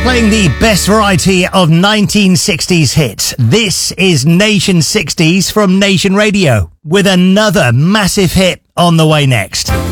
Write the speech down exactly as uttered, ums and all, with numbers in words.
Playing the best variety of nineteen sixties hits. This is Nation sixties from Nation Radio with another massive hit on the way next.